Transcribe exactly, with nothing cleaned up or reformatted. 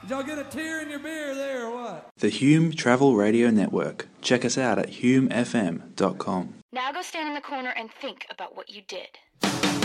Did y'all get a tear in your beer there or what? The Hume Travel Radio Network. Check us out at hume f m dot com. Now go stand in the corner and think about what you did.